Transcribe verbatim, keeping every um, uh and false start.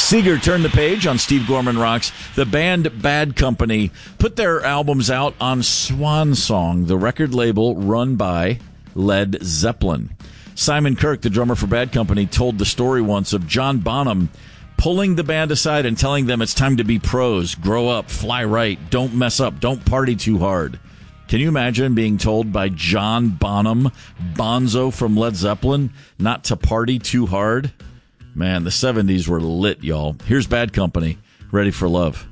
Seeger turned the page on Steve Gorman Rocks. The band Bad Company put their albums out on Swan Song, the record label run by Led Zeppelin. Simon Kirke, the drummer for Bad Company, told the story once of John Bonham pulling the band aside and telling them it's time to be pros, grow up, fly right, don't mess up, don't party too hard. Can you imagine being told by John Bonham, Bonzo from Led Zeppelin, not to party too hard? Man, the seventies were lit, y'all. Here's Bad Company, Ready for Love.